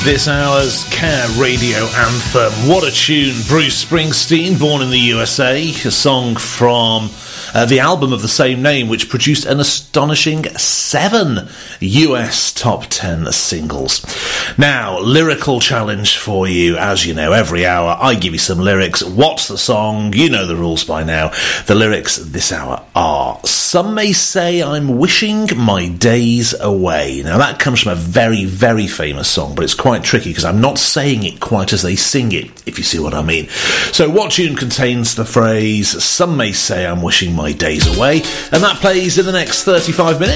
This hour's Care Radio anthem. What a tune. Bruce Springsteen, born in the USA, a song from the album of the same name, which produced an astonishing 7 US top 10 singles. Now, lyrical challenge for you. As you know, every hour I give you some lyrics. What's the song? You know the rules by now. The lyrics this hour are: some may say I'm wishing my days away. Now, that comes from a very, very famous song, but it's quite tricky because I'm not saying it quite as they sing it, if you see what I mean. So what tune contains the phrase, some may say I'm wishing my days away? And that plays in the next 35 minutes.